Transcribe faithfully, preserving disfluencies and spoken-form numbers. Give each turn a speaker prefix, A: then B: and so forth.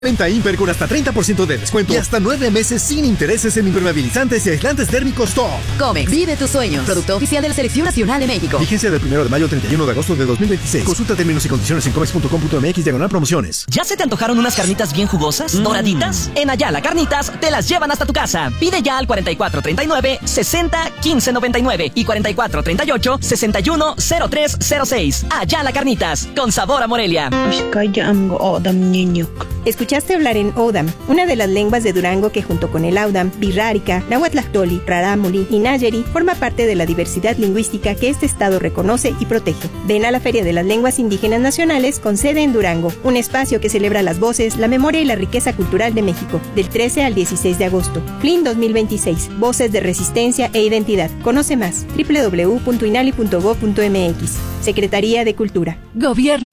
A: Venta Imper con hasta treinta por ciento de descuento y hasta nueve meses sin intereses en impermeabilizantes y aislantes térmicos top.
B: Comex, vive tus sueños. Producto oficial de la Selección Nacional de México.
A: Vigencia del primero de mayo al treinta y uno de agosto de dos mil veintiséis. Consulta términos y condiciones en comex punto com punto mx diagonal promociones.
C: ¿Ya se te antojaron unas carnitas bien jugosas? Mm. ¿Doraditas? En Ayala Carnitas te las llevan hasta tu casa. Pide ya al cuarenta y cuatro treinta y nueve, sesenta, quince noventa y nueve y cuarenta y cuatro treinta y ocho, sesenta y uno, cero tres cero seis. Ayala Carnitas, con sabor a Morelia.
D: ¿Escuchaste hablar en Odam, una de las lenguas de Durango que junto con el Audam, Birrárica, Nahuatlactoli, Rarámuri y Nayeri forma parte de la diversidad lingüística que este estado reconoce y protege? Ven a la Feria de las Lenguas Indígenas Nacionales con sede en Durango, un espacio que celebra las voces, la memoria y la riqueza cultural de México, del trece al dieciséis de agosto. F L I N dos mil veintiséis, Voces de Resistencia e Identidad. Conoce más, doble u doble u doble u punto inali punto gob punto m x. Secretaría de Cultura.
B: Gobierno.